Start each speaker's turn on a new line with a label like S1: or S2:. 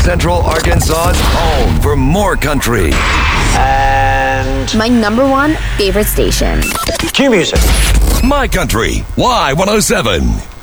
S1: Central Arkansas's home for more country.
S2: And
S3: My number one favorite station.
S2: cue music.
S1: My Country, Y107.